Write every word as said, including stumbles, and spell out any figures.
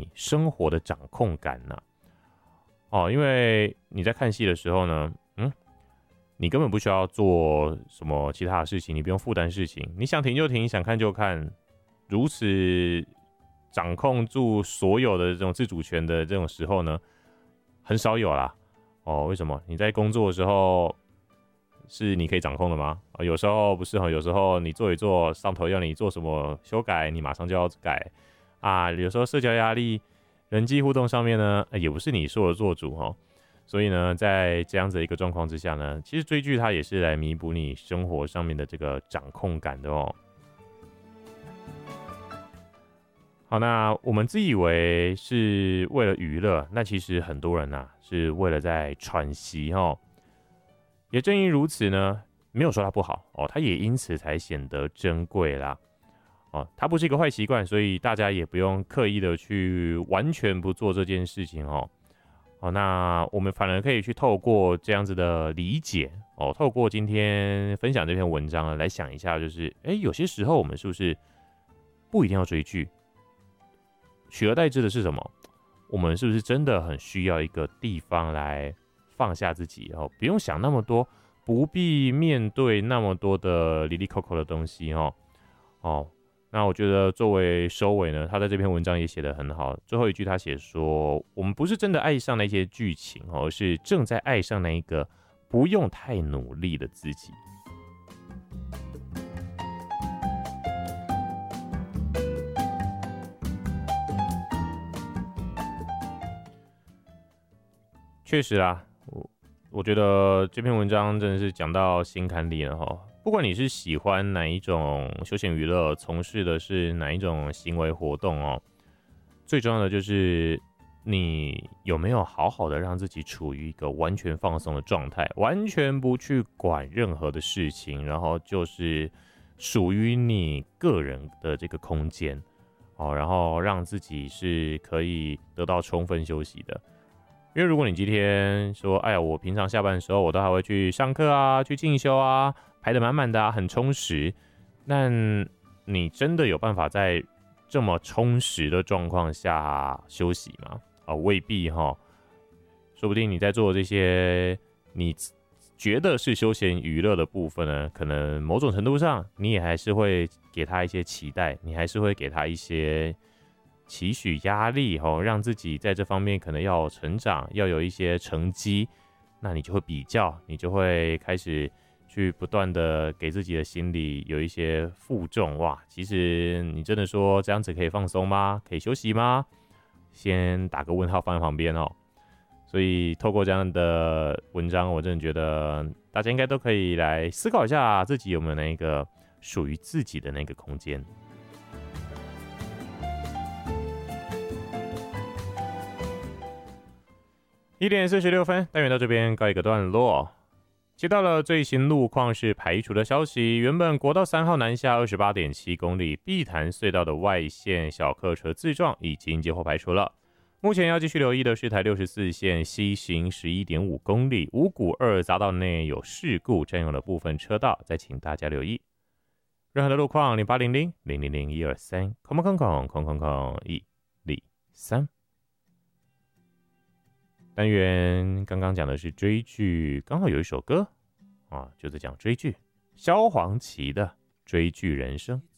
你生活的掌控感呢、啊？哦，因为你在看戏的时候呢，嗯，你根本不需要做什么其他的事情，你不用负担事情，你想停就停，想看就看，如此掌控住所有的这种自主权的这种时候呢，很少有啦。哦，为什么？你在工作的时候是你可以掌控的吗？啊，有时候不是哈，有时候你做一做，上头要你做什么修改，你马上就要改啊。有时候社交压力、人际互动上面呢，也不是你说的做主哈。所以呢，在这样子的一个状况之下呢，其实追剧它也是来弥补你生活上面的这个掌控感的哦。好，那我们自以为是为了娱乐，那其实很多人呐、啊、是为了在喘息哈。也正因如此呢，没有说它不好哦，它也因此才显得珍贵啦。哦，它不是一个坏习惯，所以大家也不用刻意的去完全不做这件事情哦。哦，那我们反而可以去透过这样子的理解哦，透过今天分享这篇文章来想一下，就是，哎，有些时候我们是不是不一定要追剧？取而代之的是什么？我们是不是真的很需要一个地方来放下自己哦，不用想那么多，不必面对那么多的哩哩扣扣的东西哦。哦，那我觉得作为收尾呢，他在这篇文章也写得很好。最后一句他写说，我们不是真的爱上那些剧情，而是正在爱上那一个不用太努力的自己。确实啦，我我觉得这篇文章真的是讲到心坎里了哈。不管你是喜欢哪一种休闲娱乐，从事的是哪一种行为活动哦，最重要的就是你有没有好好的让自己处于一个完全放松的状态，完全不去管任何的事情，然后就是属于你个人的这个空间哦，然后让自己是可以得到充分休息的。因为如果你今天说，哎呀，我平常下班的时候，我都还会去上课啊，去进修啊，排得满满的啊，很充实。那你真的有办法在这么充实的状况下休息吗？啊、哦，未必哈。说不定你在做这些你觉得是休闲娱乐的部分呢，可能某种程度上你也还是会给他一些期待，你还是会给他一些期许压力吼，让自己在这方面可能要有成长，要有一些成绩，那你就会比较，你就会开始去不断的给自己的心里有一些负重。哇，其实你真的说这样子可以放松吗？可以休息吗？先打个问号放在旁边哦。所以透过这样的文章，我真的觉得大家应该都可以来思考一下自己有没有那个属于自己的那个空间。一点四十六分，单元到这边告一个段落。接到了最新路况是排除的消息，原本国道三号南下 二十八点七 公里碧潭隧道的外线小客车自撞已经接获排除了。目前要继续留意的是台六十四线西行 十一点五 公里五股二匝道内有事故占用了部分车道，再请大家留意。任何的路况零八零零零零零一二三空空空空空空一零三。单元刚刚讲的是追剧，刚好有一首歌啊，就在讲追剧，萧煌奇的《追剧人生》。